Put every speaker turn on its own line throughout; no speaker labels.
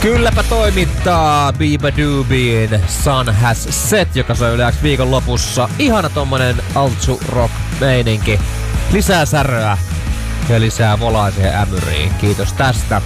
Kylläpä toimittaa Biba Doobien Sun Has Set, joka soi yleensä viikon lopussa. Ihana tommonen altsu rock meininki. Lisää säröä ja lisää volaa siihen ämyriin. Kiitos tästä.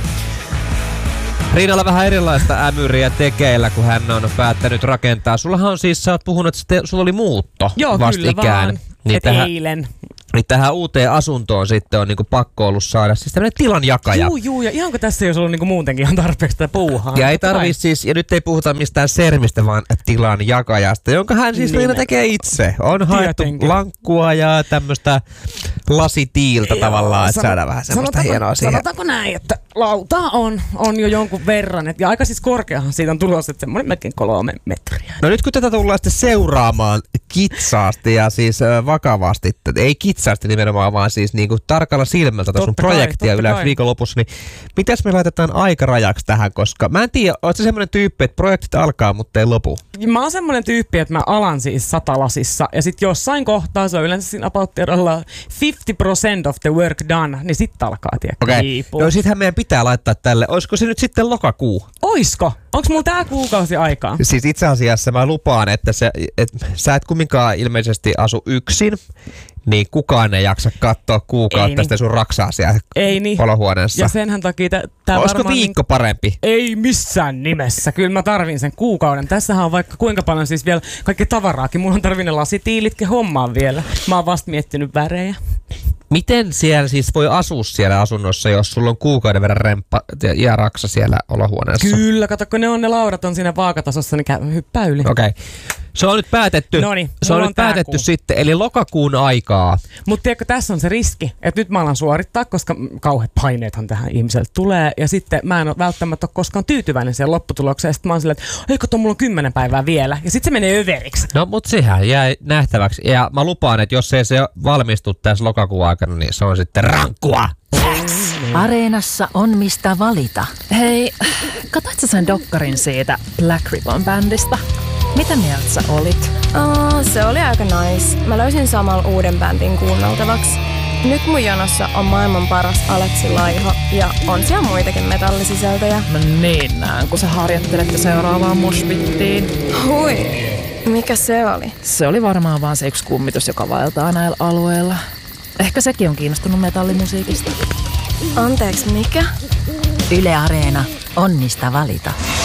Riinalla vähän erilaista ämyriä tekeillä, kun hän on päättänyt rakentaa. Sullahan on siis, sä oot puhunut, että sulla oli muutto vastikään.
Kyllä vaan,
niin
eilen.
Niin tähän uuteen asuntoon sitten on niinku pakko ollut saada siis tämmönen tilanjakaja.
Juu, ja ihanko tässä ei olisi ollut niinku muutenkin ihan tarpeeksi tätä puuhaa?
Ja ei tarvii siis, ja nyt ei puhuta mistään sermistä, vaan tilanjakajasta, jonka hän siis Riina tekee itse. On haettu lankkua ja tämmöstä lasitiiltä tavallaan, että saadaan vähän semmoista hienoa siihen.
Sanotaanko näin, että lautaa on jo jonkun verran, ja aika siis korkeahan siitä on tulossa, että semmoinen melkein 3 metriä.
No nyt kun tätä tullaan sitten seuraamaan kitsaasti ja siis vakavasti, ei kitsaasti nimenomaan, vaan siis niinku tarkalla silmältä tuossa sun projektia yleensä viikonlopussa, niin mitäs me laitetaan aikarajaksi tähän, koska mä en tiedä, oot sä semmoinen tyyppi, että projektit alkaa, mutta ei lopu?
Mä oon semmoinen tyyppi, että mä alan siis 100 lasissa, ja sit jossain kohtaa, se on yleensä siinä about 50% of the work done, niin sit alkaa
tiekka. No sittenhän meidän pitää laittaa tälle, olisiko se nyt sitten lokakuu?
Oisko? Onks mulla tää kuukausi aikaa?
Siis itse asiassa mä lupaan, että sä et kumminkaan ilmeisesti asu yksin, niin kukaan ei jaksa katsoa kuukautta sitä sun raksaa siellä olohuoneessa.
Ja senhän takia tää
olisiko
varmaan
viikko parempi?
Ei missään nimessä. Kyllä mä tarvin sen kuukauden. Tässähän on vaikka kuinka paljon siis vielä kaikki tavaraakin. Mulla on tarvinnut lasitiilitkin hommaan vielä. Mä oon vasta miettinyt värejä.
Miten siellä siis voi asua siellä asunnossa, jos sulla on kuukauden verran remppa ja raksa siellä olohuoneessa?
Kyllä, kato, kun ne laudat on siinä vaakatasossa, niin hyppää yli.
Okei. Se on nyt päätetty.
Noniin,
se on nyt päätetty sitten, eli lokakuun aikaa.
Mutta tiedätkö, tässä on se riski, että nyt mä alan suorittaa, koska kauheat paineethan tähän ihmiselle tulee. Ja sitten mä en ole välttämättä ole koskaan tyytyväinen siihen lopputulokseen. Sitten mä oon silleen, että eikö mulla on 10 päivää vielä. Ja sitten se menee överiksi.
No mut sehän jää nähtäväksi. Ja mä lupaan, että jos ei se valmistu tässä lokakuun aikana, niin se on sitten rankkua.
Areenassa on mistä valita. Hei, katsoitko sen dokkarin siitä Black Ribbon-bändistä? Mitä mieltä sä olit?
Se oli aika nice. Mä löysin samalla uuden bändin kuunneltavaksi. Nyt mun jonossa on maailman paras Aleksi Laiho ja on siellä muitakin metallisisältöjä.
Mä niin näen, kun sä harjoittelette seuraavaan moshpittiin.
Hui, mikä se oli?
Se oli varmaan vaan se yksi kummitus, joka vaeltaa näillä alueilla. Ehkä sekin on kiinnostunut metallimusiikista.
Anteeksi, mikä?
Yle Areena on mistä valita.